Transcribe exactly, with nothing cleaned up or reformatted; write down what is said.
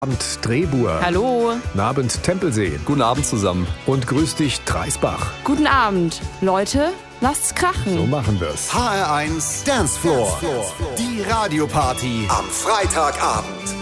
Abend Drehbuhr. Hallo. Guten Abend Tempelsee. Guten Abend zusammen. Und grüß dich Dreisbach. Guten Abend. Leute, lasst's krachen. So machen wir's. H R eins Dancefloor. Die Radioparty am Freitagabend.